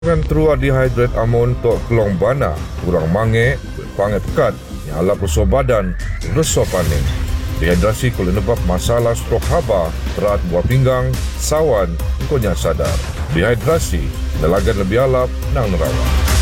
Dengan trua dehydrate amon tok kelong bana, kurang mange, pangai pekat, nyala pesuh badan, resop paning. Dehidrasi boleh menyebab masalah strok haba, berat buah pinggang, sawan, engkau sadar. Dehidrasi, nelagan lebih alap, nang nerawang.